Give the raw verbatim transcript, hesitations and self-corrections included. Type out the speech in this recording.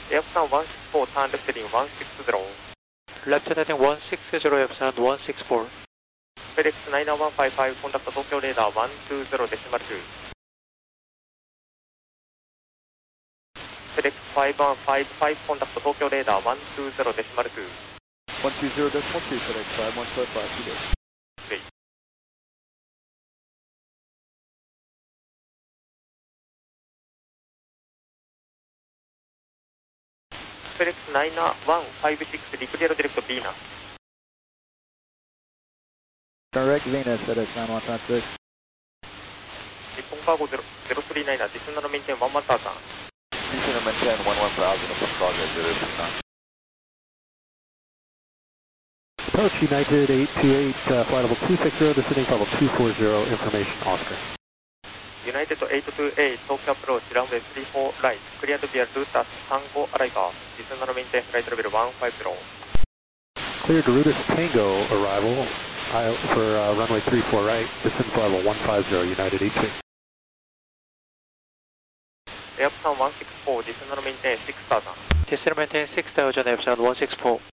エアプサンワンシックスフォー、ターンレフトリンワンシックスゼロ。 Left heading one six zero, Epson one six four. フェデックスナインワンファイブファイブ、コンタクト東京レーダーワンツーゼロデシマルツー。フェデックスファイブワンファイブファイブ、コンタクト東京レーダーワンツーゼロデシマルツー。 one two zero decimal two, FedEx five one five five, two days. フェデックスナインワンファイブシックス、リクリアルディレクトビーナ。 Direct Venus, FedEx nine one five six. 日本カーゴゼロスリーナイン、ディスナルメンテンワンワンターザン。 Houston maintain one one thousand, Progress zero six nine. Approach United eight two eight, uh, flight level two six zero, descending level two four zero, information Oscar. ユナイテッドエイトツーエイト、東京アプローチ、ランウェイスリーフォーライト、クリアドビアルタスさんごアライバー、ディスナルメンテンフライトレベルワンファイブゼロ。 Cleared Rutus Tango arrival I, for uh, runway three four right, descend level one five zero, United eight two eight. エアプサンワンシックスフォー、ディスナルメンテンシックスターザン。 Descend maintain six thousand, Epson one six four.